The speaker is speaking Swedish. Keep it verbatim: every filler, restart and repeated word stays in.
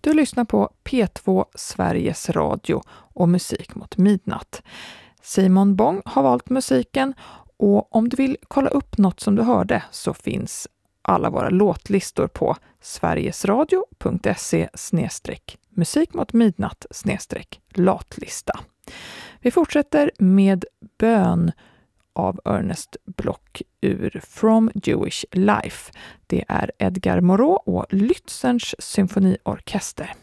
Du lyssnar på P två Sveriges Radio och musik mot midnatt. Simon Bong har valt musiken och om du vill kolla upp något som du hörde så finns alla våra låtlistor på sverigesradio punkt se snedstreck musik mot midnatt snedstreck latlista. Vi fortsätter med Bön av Ernest Bloch ur From Jewish Life. Det är Edgar Moreau och Lützerns symfoniorkester.